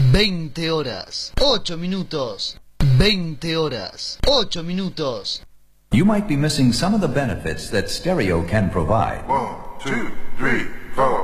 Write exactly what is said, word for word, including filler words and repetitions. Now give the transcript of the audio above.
veinte horas, ocho minutos. veinte horas, ocho minutos. You might be missing some of the benefits that stereo can provide. One, two, three, four.